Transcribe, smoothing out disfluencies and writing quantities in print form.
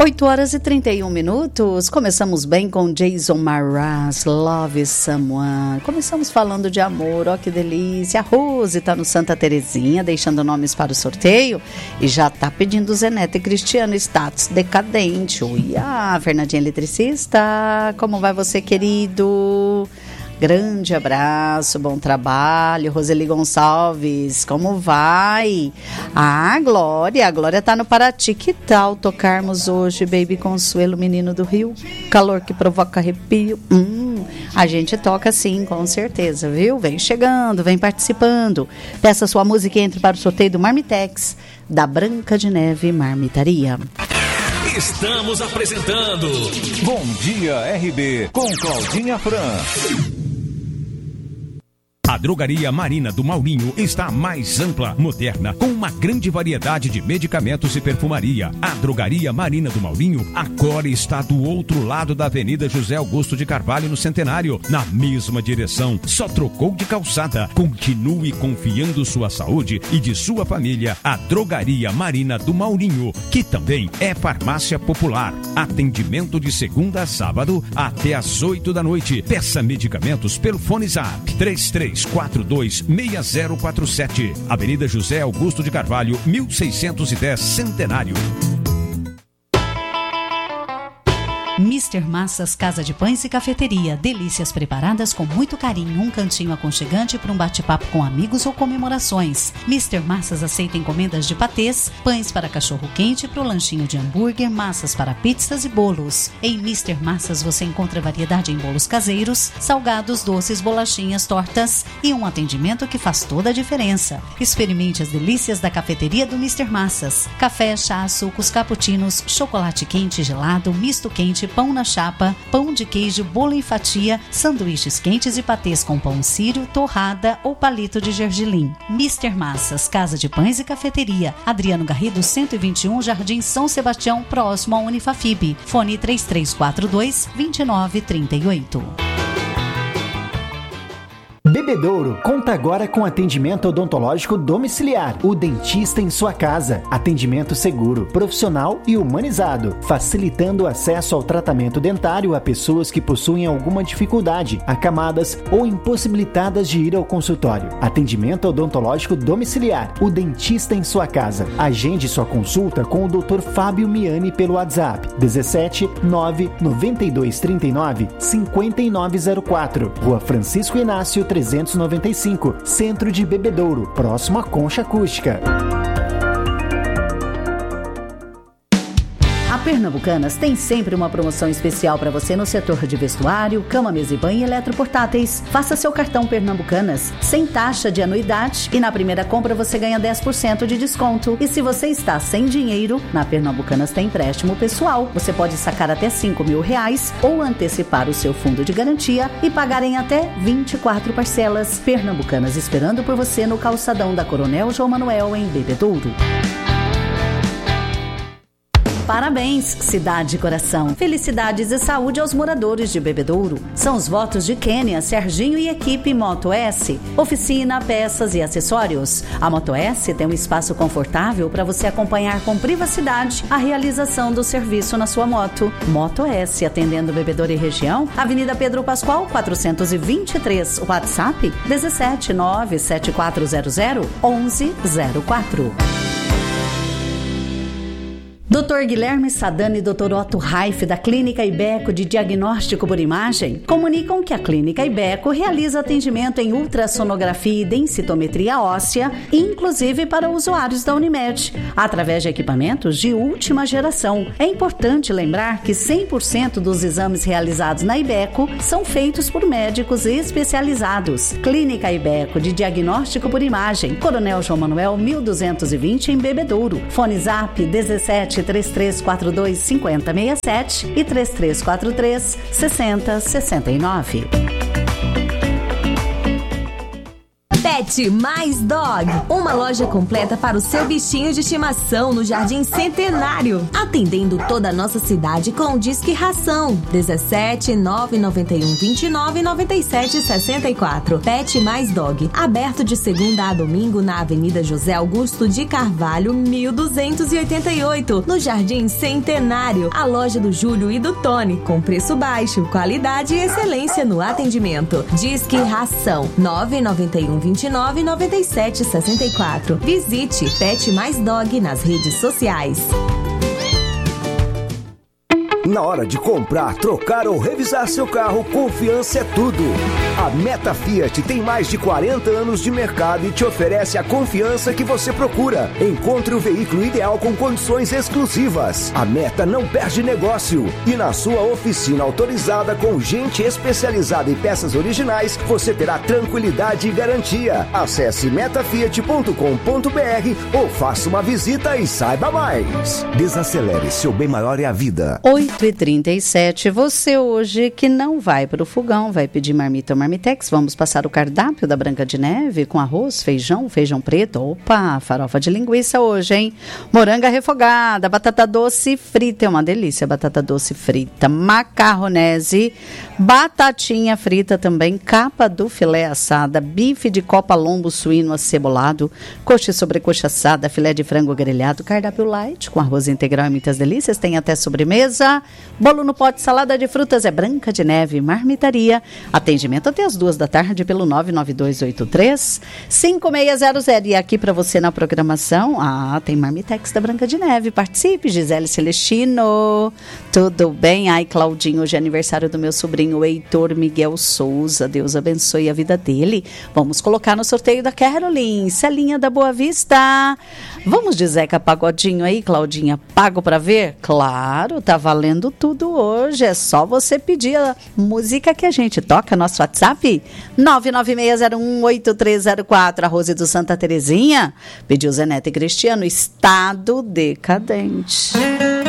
8h31. Começamos bem com Jason Mraz, Love Someone. Começamos falando de amor, ó que delícia. A Rose tá no Santa Terezinha, deixando nomes para o sorteio. E já tá pedindo Zenete Cristiano, status decadente. Ui, Fernandinha Eletricista, como vai você, querido? Grande abraço, bom trabalho. Roseli Gonçalves, como vai? A Glória tá no Paraty. Que tal tocarmos hoje Baby Consuelo, Menino do Rio? Calor que provoca arrepio. A gente toca sim, com certeza, viu? Vem chegando, vem participando. Peça sua música e entre para o sorteio do Marmitex da Branca de Neve Marmitaria. Estamos apresentando Bom Dia RB com Claudinha Fran. A Drogaria Marina do Maurinho está mais ampla, moderna, com uma grande variedade de medicamentos e perfumaria. A Drogaria Marina do Maurinho agora está do outro lado da Avenida José Augusto de Carvalho, no Centenário, na mesma direção. Só trocou de calçada. Continue confiando sua saúde e de sua família. A Drogaria Marina do Maurinho, que também é farmácia popular. Atendimento de segunda a sábado até às 8 da noite. Peça medicamentos pelo Fone Zap 3342-6047. Avenida José Augusto de Carvalho, 1610, Centenário. Mister Massas Casa de Pães e Cafeteria. Delícias preparadas com muito carinho. Um cantinho aconchegante para um bate-papo com amigos ou comemorações. Mister Massas aceita encomendas de patês, pães para cachorro-quente, para o lanchinho de hambúrguer, massas para pizzas e bolos. Em Mister Massas você encontra variedade em bolos caseiros, salgados, doces, bolachinhas, tortas e um atendimento que faz toda a diferença. Experimente as delícias da cafeteria do Mister Massas. Café, chá, sucos, cappuccinos, chocolate quente, gelado, misto quente, pão na chapa, pão de queijo, bolo em fatia, sanduíches quentes e patês com pão sírio, torrada ou palito de gergelim. Mister Massas, Casa de Pães e Cafeteria. Adriano Garrido, 121, Jardim São Sebastião, próximo à Unifafib. Fone 3342-2938. Bebedouro conta agora com atendimento odontológico domiciliar. O dentista em sua casa. Atendimento seguro, profissional e humanizado, facilitando o acesso ao tratamento dentário a pessoas que possuem alguma dificuldade, acamadas ou impossibilitadas de ir ao consultório. Atendimento odontológico domiciliar. O dentista em sua casa. Agende sua consulta com o Dr. Fábio Miani pelo WhatsApp 17 992 39 5904. Rua Francisco Inácio 395, Centro de Bebedouro, próximo à Concha Acústica. A Pernambucanas tem sempre uma promoção especial para você no setor de vestuário, cama, mesa e banho e eletroportáteis. Faça seu cartão Pernambucanas sem taxa de anuidade e na primeira compra você ganha 10% de desconto. E se você está sem dinheiro, na Pernambucanas tem empréstimo pessoal. Você pode sacar até R$5.000 ou antecipar o seu fundo de garantia e pagar em até 24 parcelas. Pernambucanas esperando por você no calçadão da Coronel João Manuel, em Bebedouro. Parabéns, Cidade de Coração. Felicidades e saúde aos moradores de Bebedouro. São os votos de Kênia, Serginho e equipe Moto S. Oficina, peças e acessórios. A Moto S tem um espaço confortável para você acompanhar com privacidade a realização do serviço na sua moto. Moto S, atendendo Bebedouro e região. Avenida Pedro Pascoal, 423. WhatsApp 17 97400 1104. Dr. Guilherme Sadani e Dr. Otto Raif, da Clínica Ibeco de Diagnóstico por Imagem, comunicam que a Clínica Ibeco realiza atendimento em ultrassonografia e densitometria óssea, inclusive para usuários da Unimed, através de equipamentos de última geração. É importante lembrar que 100% dos exames realizados na Ibeco são feitos por médicos especializados. Clínica Ibeco de Diagnóstico por Imagem, Coronel João Manuel, 1220, em Bebedouro. Fone Zap 17 3342 5067 e 3343 6069. Pet Mais Dog, uma loja completa para o seu bichinho de estimação no Jardim Centenário, atendendo toda a nossa cidade com o Disque Ração 17 991 29 97 64. Pet Mais Dog, aberto de segunda a domingo na Avenida José Augusto de Carvalho 1288, no Jardim Centenário, a loja do Júlio e do Tony, com preço baixo, qualidade e excelência no atendimento. Disque Ração 991 29 97 64. Visite Pet Mais Dog nas redes sociais. Na hora de comprar, trocar ou revisar seu carro, confiança é tudo. A Meta Fiat tem mais de 40 anos de mercado e te oferece a confiança que você procura. Encontre o veículo ideal com condições exclusivas. A Meta não perde negócio. E na sua oficina autorizada com gente especializada em peças originais, você terá tranquilidade e garantia. Acesse metafiat.com.br ou faça uma visita e saiba mais. Desacelere, seu bem maior é a vida. 8h37, você hoje que não vai para o fogão, vai pedir marmita ou marmitex, vamos passar o cardápio da Branca de Neve com arroz, feijão preto, opa, farofa de linguiça hoje, hein? Moranga refogada, batata doce frita, é uma delícia, batata doce frita, macarronese, batatinha frita também, capa do filé assada, bife de copa lombo suíno acebolado, coxa e sobrecoxa assada, filé de frango grelhado, cardápio light com arroz integral e muitas delícias, tem até sobremesa. Bolo no pote, salada de frutas é Branca de Neve, marmitaria. Atendimento até as 2 da tarde pelo 99283-5600. E aqui para você na programação, tem Marmitex da Branca de Neve. Participe, Gisele Celestino. Tudo bem? Ai, Claudinho, hoje é aniversário do meu sobrinho Heitor Miguel Souza. Deus abençoe a vida dele. Vamos colocar no sorteio da Caroline, Celinha da Boa Vista. Vamos de Zeca Pagodinho aí, Claudinha. Pago para ver? Claro, tá valendo tudo hoje, é só você pedir a música que a gente toca, nosso WhatsApp 996018304. A Rose do Santa Terezinha pediu Zenete e Cristiano, Estado Decadente.